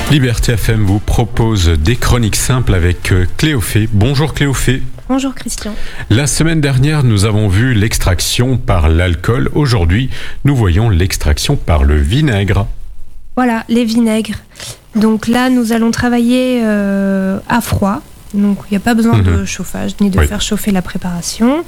Liberté FM vous propose des chroniques simples avec Cléophée. Bonjour Cléophée. Bonjour Christian. La semaine dernière, nous avons vu l'extraction par l'alcool. Aujourd'hui, nous voyons l'extraction par le vinaigre. Voilà, les vinaigres. Donc là, nous allons travailler à froid. Donc il n'y a pas besoin de chauffage ni de faire chauffer la préparation.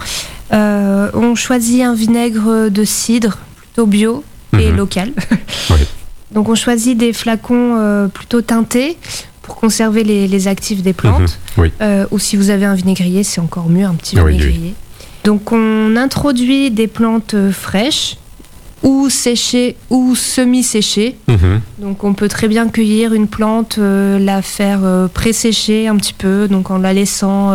On choisit un vinaigre de cidre plutôt bio et local. Donc on choisit des flacons plutôt teintés pour conserver les actifs des plantes. Ou si vous avez un vinaigrier, c'est encore mieux, un petit vinaigrier. Donc on introduit des plantes fraîches ou séchées ou semi-séchées. Donc on peut très bien cueillir une plante, la faire pré-sécher un petit peu, donc en la laissant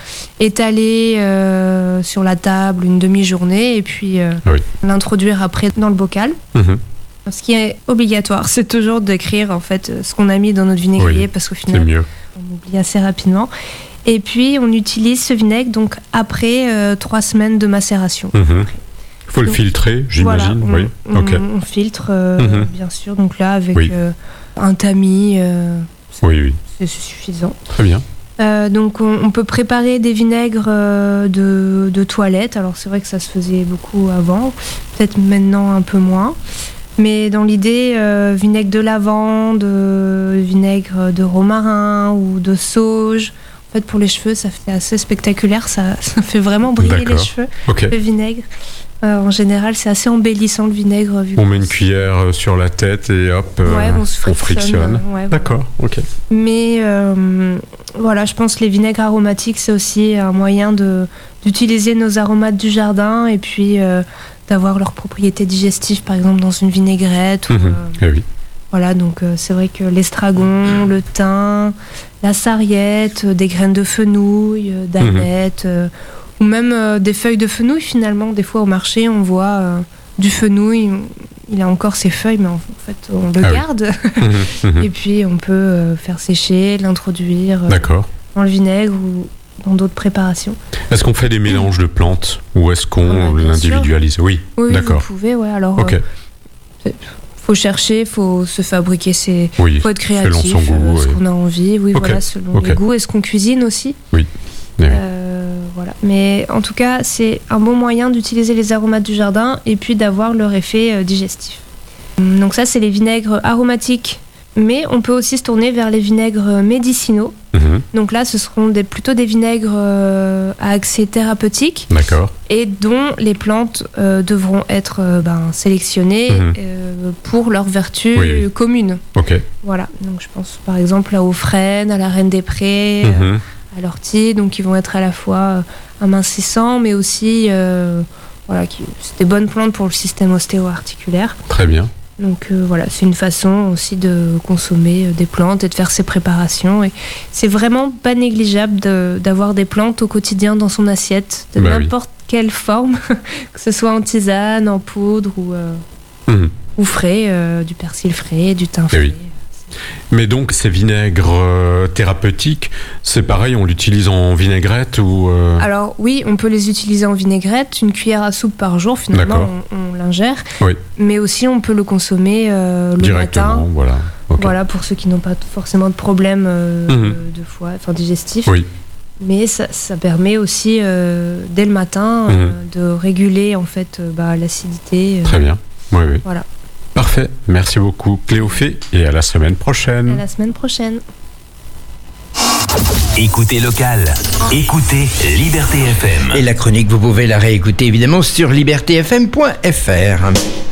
étaler sur la table une demi-journée et puis l'introduire après dans le bocal. Ce qui est obligatoire, c'est toujours d'écrire en fait ce qu'on a mis dans notre vinaigrier parce qu'au final, on oublie assez rapidement. Et puis, on utilise ce vinaigre donc après 3 semaines de macération. Il faut le filtrer, j'imagine. Voilà, on filtre, bien sûr. Donc là, avec un tamis, c'est suffisant. Très bien. Donc on peut préparer des vinaigres de toilette. Alors c'est vrai que ça se faisait beaucoup avant, peut-être maintenant un peu moins. Mais dans l'idée, vinaigre de lavande, vinaigre de romarin ou de sauge. En fait, pour les cheveux, ça fait assez spectaculaire. Ça fait vraiment briller les cheveux, le vinaigre. En général, c'est assez embellissant, le vinaigre. On met une cuillère sur la tête et hop, on frictionne. D'accord, ok. Mais voilà, je pense que les vinaigres aromatiques, c'est aussi un moyen d'utiliser nos aromates du jardin et puis d'avoir leurs propriétés digestives, par exemple dans une vinaigrette. Voilà, donc c'est vrai que l'estragon, le thym, la sarriette, des graines de fenouil, d'aneth, ou même des feuilles de fenouil finalement. Des fois au marché, on voit du fenouil, il a encore ses feuilles, mais en fait on le garde. Et puis on peut faire sécher, l'introduire dans le vinaigre ou dans d'autres préparations. Est-ce qu'on fait des mélanges de plantes ou est-ce qu'on l'individualise ? Oui, d'accord. Vous pouvez, alors faut chercher, faut se fabriquer, faut être créatif, selon son goût, ce qu'on a envie, selon les goûts et ce qu'on cuisine aussi. Voilà. Mais en tout cas, c'est un bon moyen d'utiliser les aromates du jardin et puis d'avoir leur effet digestif. Donc ça, c'est les vinaigres aromatiques. Mais on peut aussi se tourner vers les vinaigres médicinaux. Donc là, ce seront plutôt des vinaigres à accès thérapeutique et dont les plantes devront être sélectionnées pour leurs vertus communes. Voilà. Donc je pense par exemple aux frênes, à la reine des prés, à l'ortie, donc qui vont être à la fois amincissants, mais aussi c'est des bonnes plantes pour le système ostéo-articulaire. Très bien. Donc voilà, c'est une façon aussi de consommer des plantes et de faire ses préparations. Et c'est vraiment pas négligeable d'avoir des plantes au quotidien dans son assiette, de n'importe quelle forme, que ce soit en tisane, en poudre ou frais, du persil frais, du thym frais. Mais donc ces vinaigres thérapeutiques, c'est pareil, on l'utilise en vinaigrette ou Alors oui, on peut les utiliser en vinaigrette, une cuillère à soupe par jour finalement, on l'ingère. Mais aussi on peut le consommer le matin. Voilà, pour ceux qui n'ont pas forcément de problème de foie, digestif. Mais ça permet aussi dès le matin de réguler en fait l'acidité. Très bien. Voilà. Parfait, merci beaucoup Cléophée et à la semaine prochaine. À la semaine prochaine. Écoutez local, écoutez Liberté FM. Et la chronique, vous pouvez la réécouter évidemment sur libertéfm.fr.